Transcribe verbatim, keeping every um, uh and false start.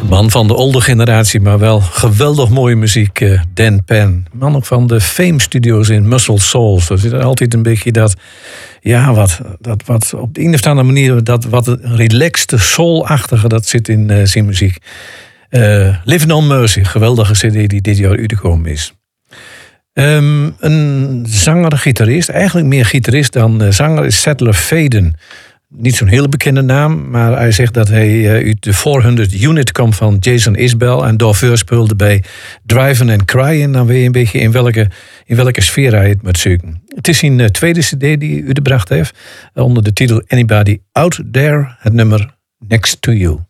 Man van de olde generatie, maar wel geweldig mooie muziek. Uh, Dan Penn. Man ook van de Fame Studios in Muscle Shoals. Er zit altijd een beetje dat... Ja, wat, dat, wat op de een of andere manier... dat wat relaxte, soul-achtige, dat zit in uh, zijn muziek. Uh, Living on Mercy, geweldige cd die dit jaar uitgekomen is. Um, een zanger, gitarist, eigenlijk meer gitarist dan uh, zanger... is Settler Faden. Niet zo'n hele bekende naam, maar hij zegt dat hij uh, uit de vierhonderd unit komt van Jason Isbell en daarvoor speelde bij Drivin' and Cryin'. Dan weet je een beetje in welke, in welke sfeer hij het moet zoeken. Het is zijn uh, tweede cd die hij uitgebracht heeft, onder de titel Anybody Out There, het nummer Next to You.